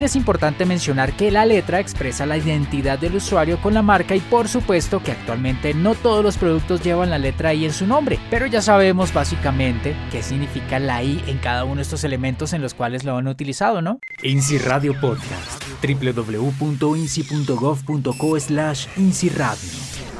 Es importante mencionar que la letra expresa la identidad del usuario con la marca y por supuesto que actualmente no todos los productos llevan la letra I en su nombre, pero ya sabemos básicamente qué significa la I en cada uno de estos elementos en los cuales lo han utilizado, ¿no? INSI Radio Podcast, www.insi.gov.co/INSI Radio.